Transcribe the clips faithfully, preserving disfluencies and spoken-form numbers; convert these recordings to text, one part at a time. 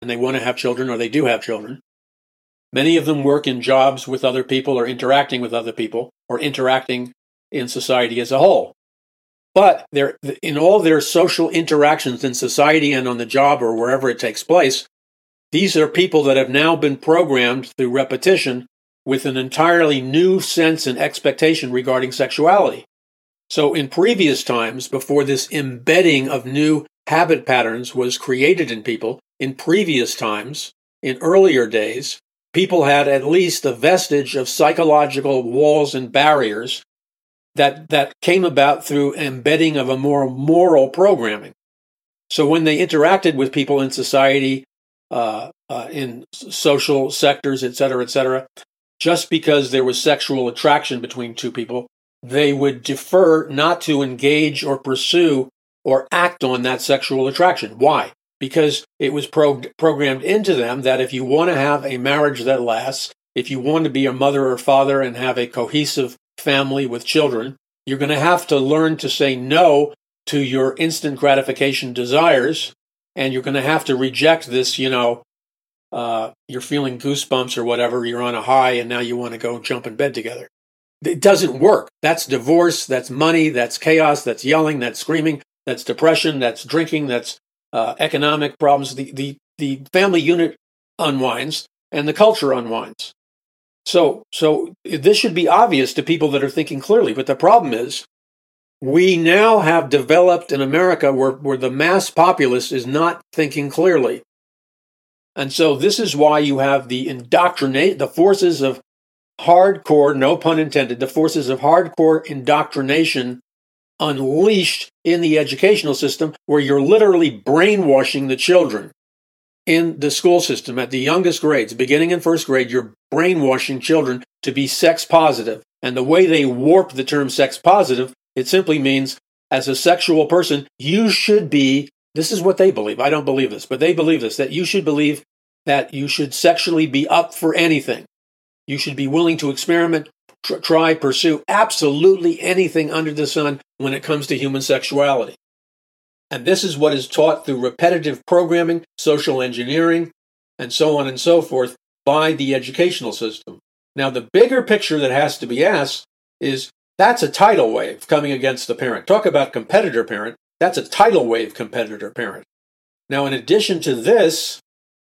and they want to have children, or they do have children. Many of them work in jobs with other people, or interacting with other people, or interacting in society as a whole. But they're, in all their social interactions in society and on the job or wherever it takes place, these are people that have now been programmed through repetition with an entirely new sense and expectation regarding sexuality. So in previous times, before this embedding of new habit patterns was created in people, in previous times, in earlier days, people had at least a vestige of psychological walls and barriers that, that came about through embedding of a more moral programming. So when they interacted with people in society, uh, uh, in social sectors, et cetera, et cetera, just because there was sexual attraction between two people, they would defer not to engage or pursue or act on that sexual attraction. Why? Because it was pro- programmed into them that if you want to have a marriage that lasts, if you want to be a mother or father and have a cohesive family with children, you're going to have to learn to say no to your instant gratification desires, and you're going to have to reject this, you know, uh, you're feeling goosebumps or whatever, you're on a high, and now you want to go jump in bed together. It doesn't work. That's divorce, that's money, that's chaos, that's yelling, that's screaming, that's depression, that's drinking, that's uh, economic problems. The, the, the family unit unwinds, and the culture unwinds. So, so this should be obvious to people that are thinking clearly. But the problem is, we now have developed in America where, where the mass populace is not thinking clearly. And so this is why you have the indoctrinate, the forces of hardcore, no pun intended, the forces of hardcore indoctrination unleashed in the educational system, where you're literally brainwashing the children. In the school system, at the youngest grades, beginning in first grade, you're brainwashing children to be sex positive. And the way they warp the term sex positive, it simply means, as a sexual person, you should be, this is what they believe, I don't believe this, but they believe this, that you should believe that you should sexually be up for anything. You should be willing to experiment, tr- try, pursue absolutely anything under the sun when it comes to human sexuality. And this is what is taught through repetitive programming, social engineering, and so on and so forth by the educational system. Now, the bigger picture that has to be asked is, that's a tidal wave coming against the parent. Talk about competitor parent. That's a tidal wave competitor parent. Now, in addition to this,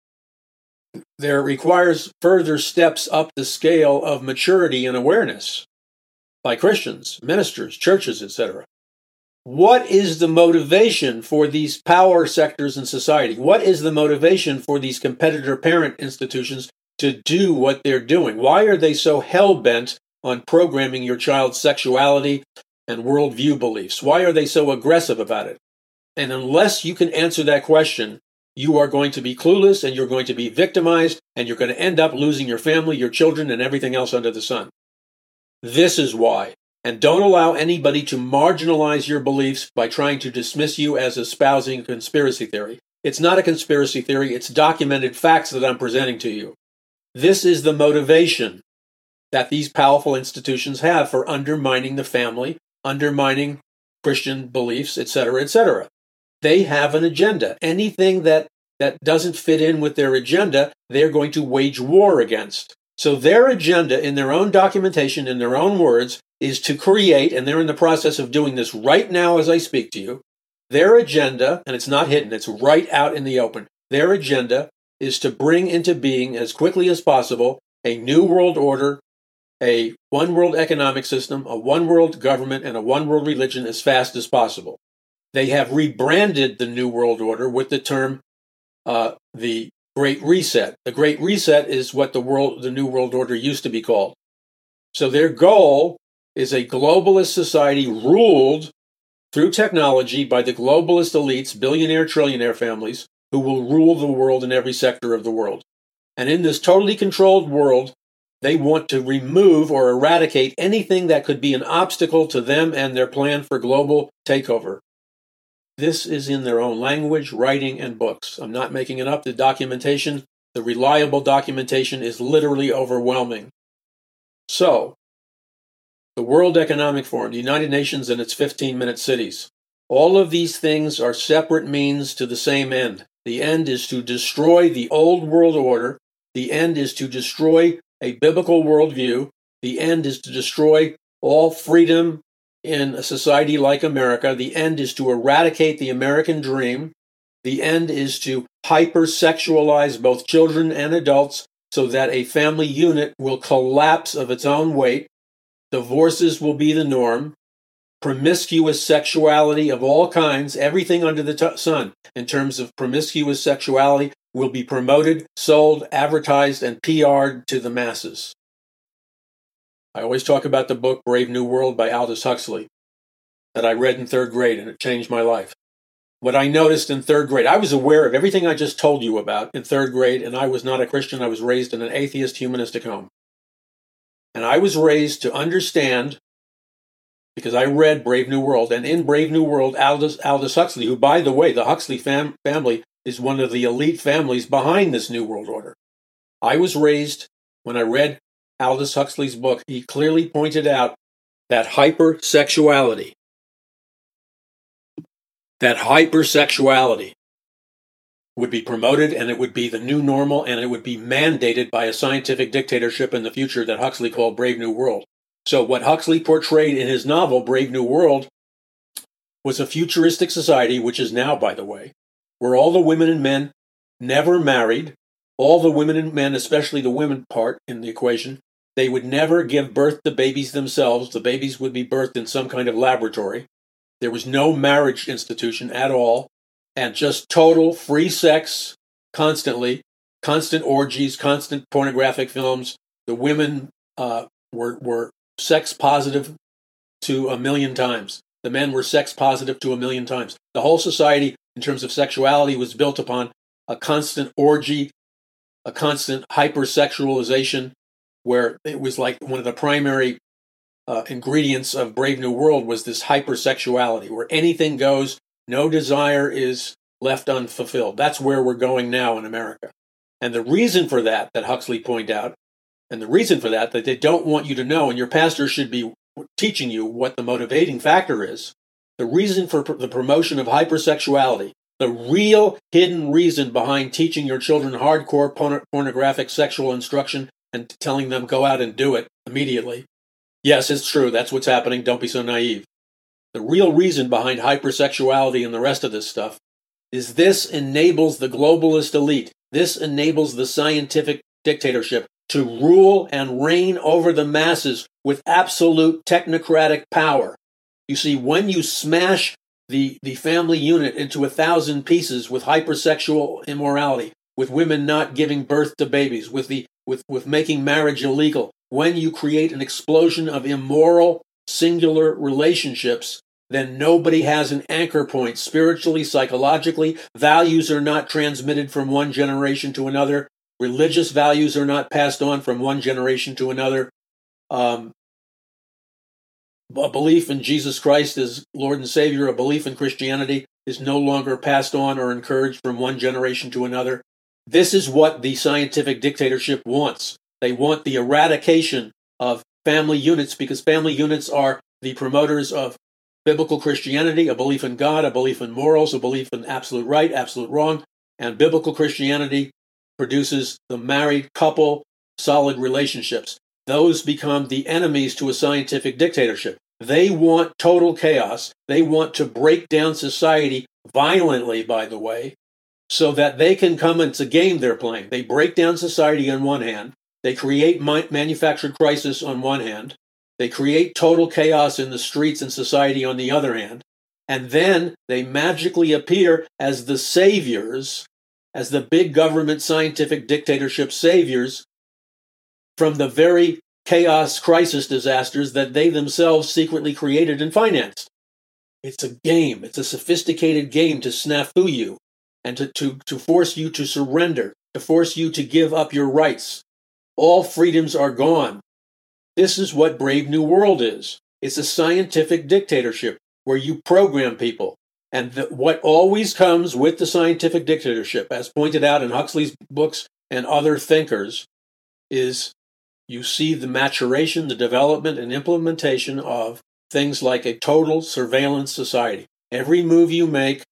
there requires further steps up the scale of maturity and awareness by Christians, ministers, churches, et cetera. What is the motivation for these power sectors in society? What is the motivation for these competitor parent institutions to do what they're doing? Why are they so hell-bent on programming your child's sexuality and worldview beliefs? Why are they so aggressive about it? And unless you can answer that question, you are going to be clueless, and you're going to be victimized, and you're going to end up losing your family, your children, and everything else under the sun. This is why. And don't allow anybody to marginalize your beliefs by trying to dismiss you as espousing a conspiracy theory. It's not a conspiracy theory. It's documented facts that I'm presenting to you. This is the motivation that these powerful institutions have for undermining the family, undermining Christian beliefs, et cetera, et cetera. They have an agenda. Anything that, that doesn't fit in with their agenda, they're going to wage war against. So their agenda, in their own documentation, in their own words, is to create, and they're in the process of doing this right now as I speak to you, their agenda, and it's not hidden, it's right out in the open, their agenda is to bring into being as quickly as possible a new world order, a one world economic system, a one world government, and a one world religion as fast as possible. They have rebranded the new world order with the term uh, the Great Reset. The Great Reset is what the world, the new world order used to be called. So their goal is a globalist society ruled through technology by the globalist elites, billionaire, trillionaire families, who will rule the world in every sector of the world. And in this totally controlled world, they want to remove or eradicate anything that could be an obstacle to them and their plan for global takeover. This is in their own language, writing, and books. I'm not making it up. The documentation, the reliable documentation, is literally overwhelming. So, the World Economic Forum, the United Nations and its fifteen-minute cities. All of these things are separate means to the same end. The end is to destroy the old world order. The end is to destroy a biblical worldview. The end is to destroy all freedom in a society like America. The end is to eradicate the American dream. The end is to hypersexualize both children and adults so that a family unit will collapse of its own weight. Divorces will be the norm. Promiscuous sexuality of all kinds, everything under the t- sun in terms of promiscuous sexuality will be promoted, sold, advertised, and P R'd to the masses. I always talk about the book Brave New World by Aldous Huxley that I read in third grade, and it changed my life. What I noticed in third grade, I was aware of everything I just told you about in third grade, and I was not a Christian. I was raised in an atheist, humanistic home. And I was raised to understand, because I read Brave New World, and in Brave New World, Aldous, Aldous Huxley, who, by the way, the Huxley fam- family is one of the elite families behind this New World Order. I was raised, when I read Aldous Huxley's book, he clearly pointed out that hypersexuality, that hypersexuality would be promoted, and it would be the new normal, and it would be mandated by a scientific dictatorship in the future that Huxley called Brave New World. So what Huxley portrayed in his novel, Brave New World, was a futuristic society, which is now, by the way, where all the women and men never married, all the women and men, especially the women part in the equation, they would never give birth to babies themselves. The babies would be birthed in some kind of laboratory. There was no marriage institution at all, and just total free sex constantly, constant orgies, constant pornographic films. The women uh, were, were sex positive to a million times. The men were sex positive to a million times. The whole society, in terms of sexuality, was built upon a constant orgy, a constant hypersexualization, where it was like one of the primary uh, ingredients of Brave New World was this hypersexuality, where anything goes, no desire is left unfulfilled. That's where we're going now in America. And the reason for that, that Huxley pointed out, and the reason for that, that they don't want you to know, and your pastor should be teaching you what the motivating factor is, the reason for pr- the promotion of hypersexuality, the real hidden reason behind teaching your children hardcore porn- pornographic sexual instruction and telling them go out and do it immediately. Yes, it's true. That's what's happening. Don't be so naive. The real reason behind hypersexuality and the rest of this stuff is this enables the globalist elite. This enables the scientific dictatorship to rule and reign over the masses with absolute technocratic power. You see, when you smash the, the family unit into a thousand pieces with hypersexual immorality, with women not giving birth to babies, with the with, with making marriage illegal, when you create an explosion of immoral, singular relationships, then nobody has an anchor point spiritually, psychologically. Values are not transmitted from one generation to another. Religious values are not passed on from one generation to another. Um, a belief in Jesus Christ as Lord and Savior, a belief in Christianity is no longer passed on or encouraged from one generation to another. This is what the scientific dictatorship wants. They want the eradication of family units, because family units are the promoters of biblical Christianity, a belief in God, a belief in morals, a belief in absolute right, absolute wrong, and biblical Christianity produces the married couple, solid relationships. Those become the enemies to a scientific dictatorship. They want total chaos. They want to break down society violently, by the way, so that they can come. It's a game they're playing. They break down society on one hand. They create manufactured crisis on one hand. They create total chaos in the streets and society on the other hand. And then they magically appear as the saviors, as the big government scientific dictatorship saviors from the very chaos crisis disasters that they themselves secretly created and financed. It's a game. It's a sophisticated game to snafu you and to, to, to force you to surrender, to force you to give up your rights. All freedoms are gone. This is what Brave New World is. It's a scientific dictatorship where you program people. And the, what always comes with the scientific dictatorship, as pointed out in Huxley's books and other thinkers, is you see the maturation, the development, and implementation of things like a total surveillance society. Every move you make,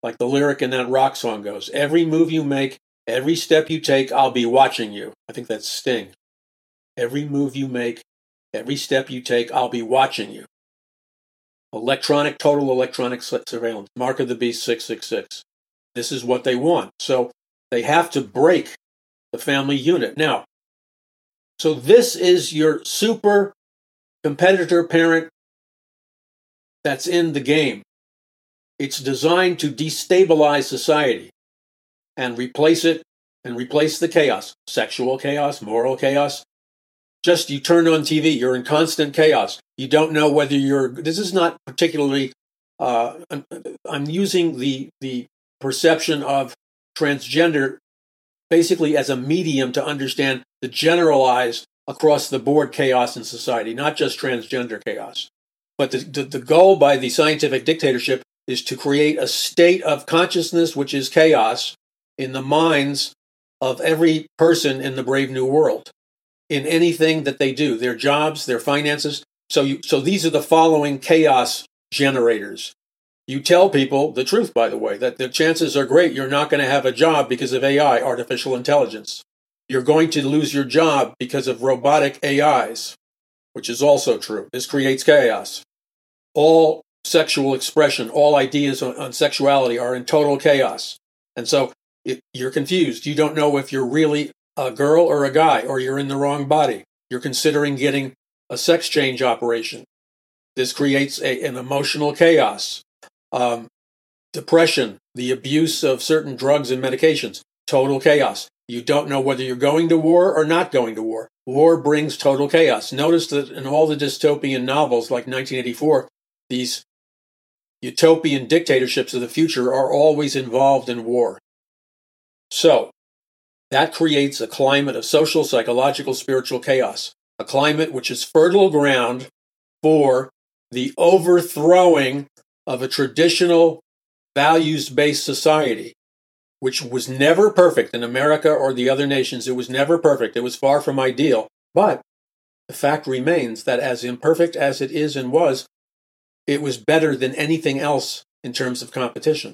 like the lyric in that rock song goes, every move you make, every step you take, I'll be watching you. I think that's Sting. Every move you make, every step you take, I'll be watching you. Electronic, total electronic surveillance. Mark of the Beast six six six. This is what they want. So they have to break the family unit. Now, so this is your super competitor parent that's in the game. It's designed to destabilize society and replace it and replace the chaos. Sexual chaos, moral chaos. Just you turn on T V, you're in constant chaos. You don't know whether you're, this is not particularly, uh, I'm, I'm using the, the perception of transgender basically as a medium to understand the generalized across the board chaos in society, not just transgender chaos. But the, the, the goal by the scientific dictatorship is to create a state of consciousness which is chaos in the minds of every person in the brave new world, in anything that they do, their jobs, their finances. So, you, so these are the following chaos generators. You tell people the truth, by the way, that the chances are great you're not going to have a job because of A I, artificial intelligence. You're going to lose your job because of robotic A Is, which is also true. This creates chaos. All sexual expression, all ideas on, on sexuality are in total chaos. And so if you're confused. You don't know if you're really a girl or a guy, or you're in the wrong body. You're considering getting a sex change operation. This creates a, an emotional chaos. Um, depression, the abuse of certain drugs and medications, total chaos. You don't know whether you're going to war or not going to war. War brings total chaos. Notice that in all the dystopian novels like nineteen eighty-four, these utopian dictatorships of the future are always involved in war. So, that creates a climate of social, psychological, spiritual chaos. A climate which is fertile ground for the overthrowing of a traditional values-based society, which was never perfect in America or the other nations. It was never perfect. It was far from ideal. But the fact remains that as imperfect as it is and was, it was better than anything else in terms of competition.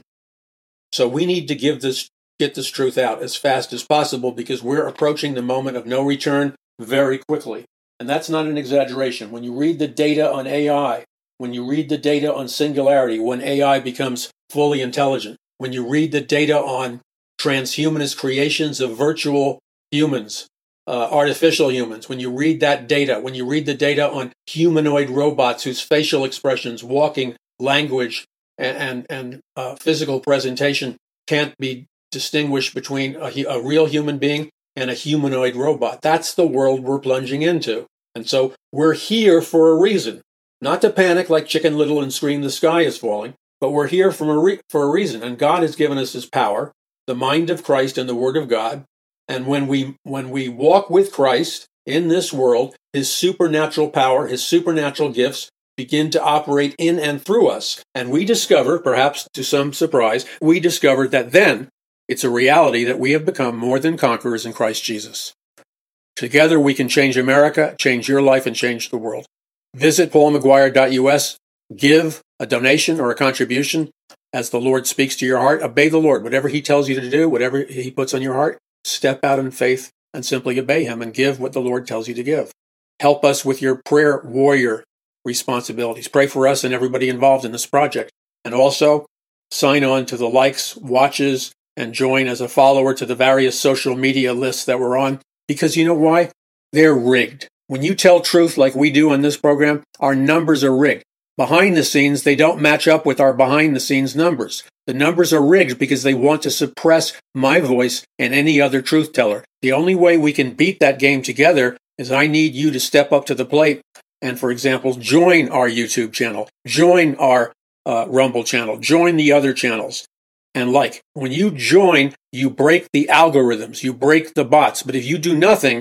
So we need to give this, get this truth out as fast as possible, because we're approaching the moment of no return very quickly. And that's not an exaggeration. When you read the data on A I, when you read the data on singularity, when A I becomes fully intelligent, when you read the data on transhumanist creations of virtual humans, uh, artificial humans, when you read that data, when you read the data on humanoid robots whose facial expressions, walking, language, and, and, and uh, physical presentation can't be distinguished between a, a real human being and a humanoid robot. That's the world we're plunging into. And so we're here for a reason. Not to panic like Chicken Little and scream the sky is falling, but we're here from a re- for a reason. And God has given us his power, the mind of Christ and the word of God. And when we when we walk with Christ in this world, his supernatural power, his supernatural gifts begin to operate in and through us. And we discover, perhaps to some surprise, we discovered that then it's a reality that we have become more than conquerors in Christ Jesus. Together we can change America, change your life, and change the world. Visit paul mcguire dot u s, give a donation or a contribution as the Lord speaks to your heart. Obey the Lord. Whatever he tells you to do, whatever he puts on your heart, step out in faith and simply obey him and give what the Lord tells you to give. Help us with your prayer warrior responsibilities. Pray for us and everybody involved in this project. And also sign on to the likes, watches, and join as a follower to the various social media lists that we're on. Because you know why? They're rigged. When you tell truth like we do on this program, our numbers are rigged. Behind the scenes, they don't match up with our behind the scenes numbers. The numbers are rigged because they want to suppress my voice and any other truth teller. The only way we can beat that game together is I need you to step up to the plate and, for example, join our YouTube channel, join our uh, Rumble channel, join the other channels. And like, when you join, you break the algorithms, you break the bots. But if you do nothing,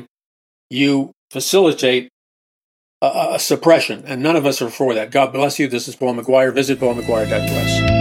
you facilitate a, a suppression. And none of us are for that. God bless you. This is Paul McGuire. Visit paul mcguire dot u s.